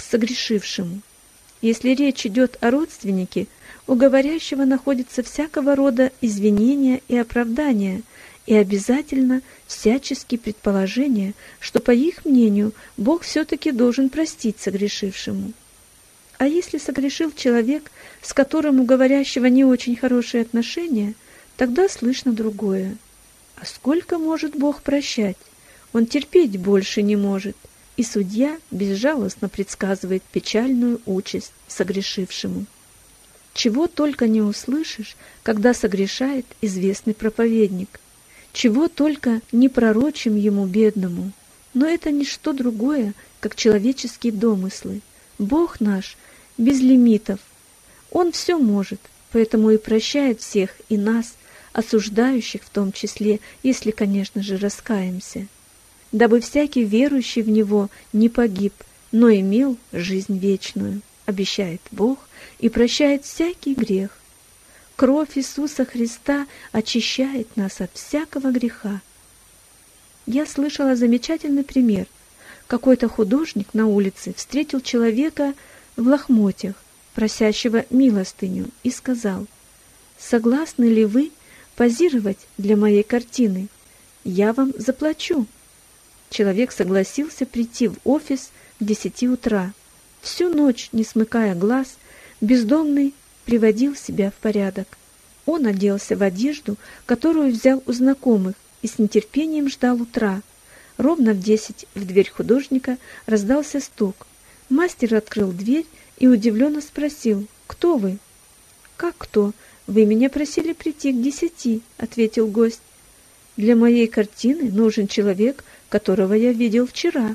к согрешившему. Если речь идет о родственнике, у говорящего находится всякого рода извинения и оправдания, и обязательно всяческие предположения, что, по их мнению, Бог все-таки должен простить согрешившему. А если согрешил человек, с которым у говорящего не очень хорошие отношения, тогда слышно другое. А сколько может Бог прощать? Он терпеть больше не может. И судья безжалостно предсказывает печальную участь согрешившему. Чего только не услышишь, когда согрешает известный проповедник. Чего только не пророчим ему, бедному. Но это не что другое, как человеческие домыслы. Бог наш без лимитов. Он все может, поэтому и прощает всех и нас, осуждающих в том числе, если, конечно же, раскаемся, дабы всякий верующий в Него не погиб, но имел жизнь вечную, обещает Бог и прощает всякий грех. Кровь Иисуса Христа очищает нас от всякого греха. Я слышала замечательный пример. Какой-то художник на улице встретил человека в лохмотьях, просящего милостыню, и сказал: «Согласны ли вы позировать для моей картины? Я вам заплачу». Человек согласился прийти в офис к 10 утра. Всю ночь, не смыкая глаз, бездомный приводил себя в порядок. Он оделся в одежду, которую взял у знакомых, и с нетерпением ждал утра. Ровно в 10 в дверь художника раздался стук. Мастер открыл дверь и удивленно спросил: «Кто вы?» «Как кто? Вы меня просили прийти к 10, — ответил гость. «Для моей картины нужен человек, которого я видел вчера».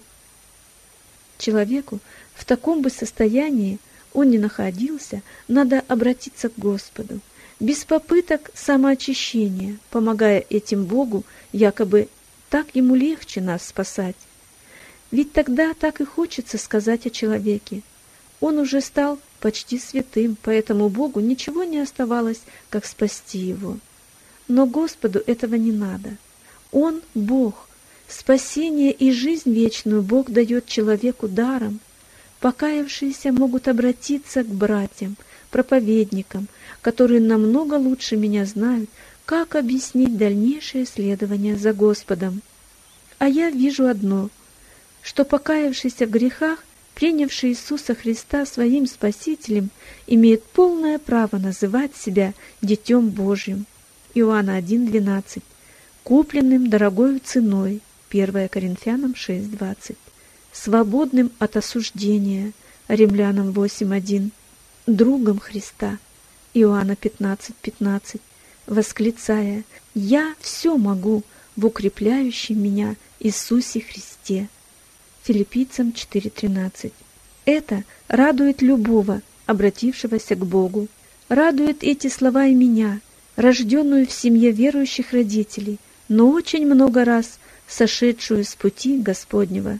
Человеку в таком бы состоянии он ни находился, надо обратиться к Господу, без попыток самоочищения, помогая этим Богу, якобы так ему легче нас спасать. Ведь тогда так и хочется сказать о человеке: он уже стал почти святым, поэтому Богу ничего не оставалось, как спасти его. Но Господу этого не надо. Он — Бог. Спасение и жизнь вечную Бог дает человеку даром. Покаявшиеся могут обратиться к братьям, проповедникам, которые намного лучше меня знают, как объяснить дальнейшее следование за Господом. А я вижу одно, что покаявшийся в грехах, принявший Иисуса Христа своим Спасителем, имеет полное право называть себя Детем Божьим. Иоанна 1:12. Купленным дорогою ценой. 1 Коринфянам 6:20. Свободным от осуждения. Римлянам 8:1. Другом Христа. Иоанна 15:15. Восклицая: «Я все могу в укрепляющем меня Иисусе Христе». Филиппийцам 4:13. Это радует любого, обратившегося к Богу. Радует эти слова и меня, рожденную в семье верующих родителей, но очень много раз сошедшую с пути Господнего.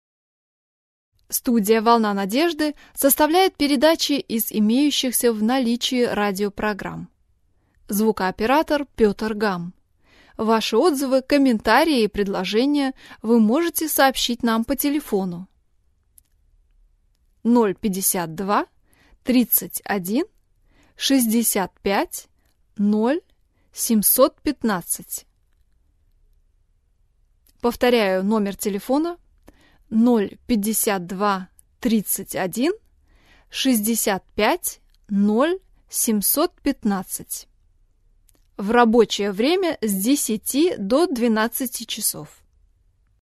Студия «Волна надежды» составляет передачи из имеющихся в наличии радиопрограмм. Звукооператор Петр Гам. Ваши отзывы, комментарии и предложения вы можете сообщить нам по телефону 052 31 65 0 715. Повторяю номер телефона 052 31 65 0 715. В рабочее время с 10 до 12 часов.